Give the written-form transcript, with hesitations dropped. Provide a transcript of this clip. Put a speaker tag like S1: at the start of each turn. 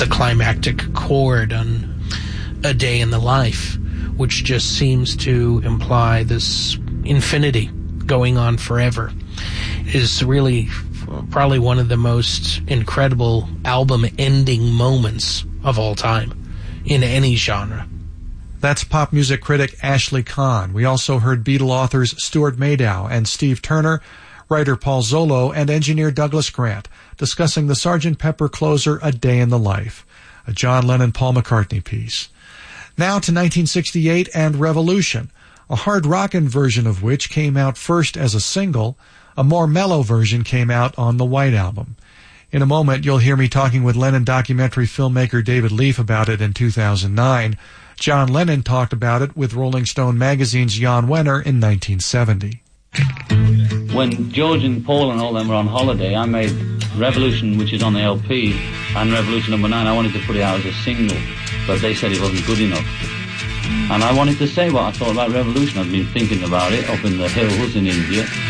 S1: the climactic chord on A Day in the Life, which just seems to imply this infinity going on forever, is really probably one of the most incredible album ending moments of all time in any genre.
S2: That's pop music critic Ashley Kahn. We also heard Beatle authors Stuart Maydow and Steve Turner, writer Paul Zollo, and engineer Douglas Grant discussing the Sgt. Pepper closer A Day in the Life, a John Lennon-Paul McCartney piece. Now to 1968 and Revolution, a hard rockin' version of which came out first as a single. A more mellow version came out on the White Album. In a moment, you'll hear me talking with Lennon documentary filmmaker David Leaf about it in 2009. John Lennon talked about it with Rolling Stone magazine's Jan Wenner in 1970.
S3: When George and Paul and all them were on holiday, I made Revolution, which is on the LP, and Revolution #9. I wanted to put it out as a single, but they said it wasn't good enough. And I wanted to say what I thought about Revolution. I'd been thinking about it up in the hills in India.